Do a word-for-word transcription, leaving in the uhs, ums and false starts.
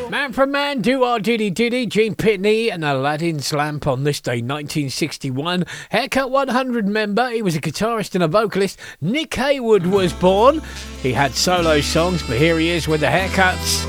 Man from Man, Do Our Diddy Diddy, Gene Pitney and Aladdin's Lamp on this day, nineteen sixty-one. Haircut one hundred member, he was a guitarist and a vocalist. Nick Haywood was born. He had solo songs, but here he is with the Haircuts.